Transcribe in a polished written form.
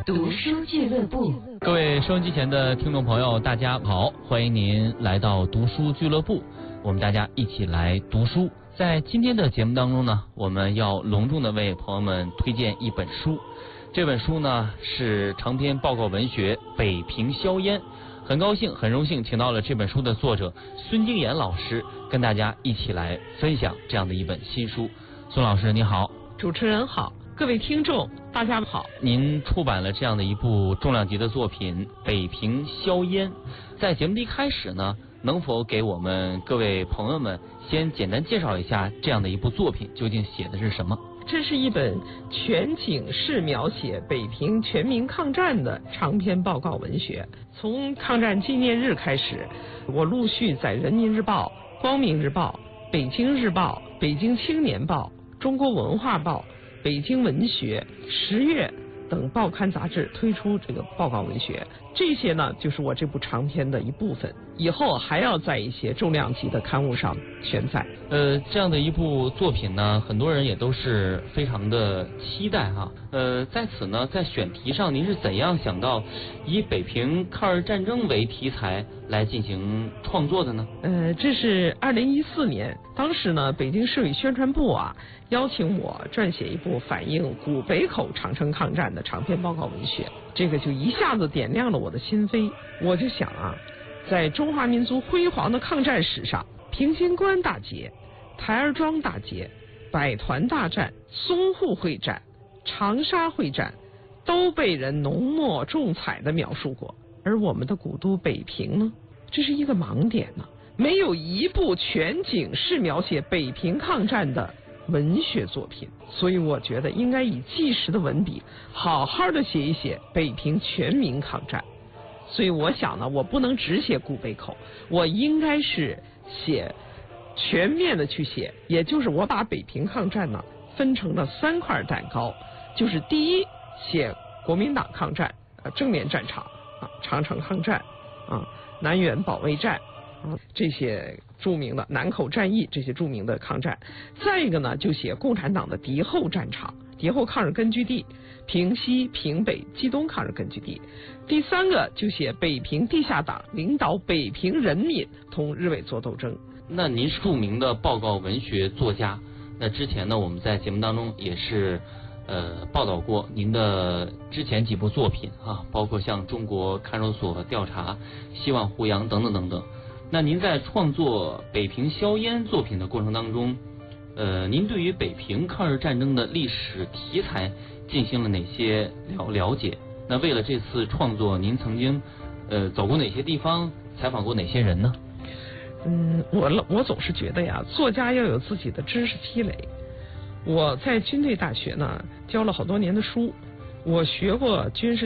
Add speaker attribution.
Speaker 1: 读书俱乐部。
Speaker 2: 各位收音机前的听众朋友，大家好，欢迎您来到读书俱乐部，我们大家一起来读书。在今天的节目当中呢，我们要隆重的为朋友们推荐一本书。这本书呢是长篇报告文学《北平硝烟》，很高兴很荣幸请到了这本书的作者孙京岩老师，跟大家一起来分享这样的一本新书。孙老师你好。
Speaker 3: 主持人好，各位听众大家好。
Speaker 2: 您出版了这样的一部重量级的作品《北平硝烟》，在节目的一开始呢，能否给我们各位朋友们先简单介绍一下这样的一部作品究竟写的是什么？
Speaker 3: 这是一本全景式描写北平全民抗战的长篇报告文学。从抗战纪念日开始，我陆续在《人民日报》、《光明日报》、《北京日报》、《北京青年报》、《中国文化报》、《北京文学》、《十月》等报刊杂志推出这个报告文学。这些呢就是我这部长篇的一部分，以后还要在一些重量级的刊物上选载。
Speaker 2: 这样的一部作品呢，很多人也都是非常的期待哈。在此呢，在选题上您是怎样想到以北平抗日战争为题材来进行创作的呢？
Speaker 3: 这是2014年，当时呢，北京市委宣传部邀请我撰写一部反映古北口长城抗战的长篇报告文学，这个就一下子点亮了我的心扉。我就想在中华民族辉煌的抗战史上，平型关大捷、台儿庄大捷、百团大战、淞沪会战、长沙会战都被人浓墨重彩地描述过，而我们的古都北平呢，这是一个盲点呢，没有一部全景式描写北平抗战的文学作品。所以我觉得应该以纪实的文笔好好的写一写北平全民抗战。所以我想呢，我不能只写古北口，我应该是写全面的去写，也就是我把北平抗战呢分成了3块蛋糕，就是第一，写国民党抗战正面战场长城抗战南园保卫战这些著名的南口战役，这些著名的抗战。再一个呢，就写共产党的敌后战场、敌后抗日根据地，平西、平北、冀东抗日根据地。第三个就写北平地下党领导北平人民同日伪作斗争。
Speaker 2: 那您是著名的报告文学作家，那之前呢，我们在节目当中也是报道过您的之前几部作品包括像中国看守所调查、希望胡杨等等等等。那您在创作北平硝烟作品的过程当中，您对于北平抗日战争的历史题材进行了哪些了解？那为了这次创作，您曾经走过哪些地方，采访过哪些人呢？
Speaker 3: 我总是觉得作家要有自己的知识积累。我在军队大学呢教了好多年的书，我学过军事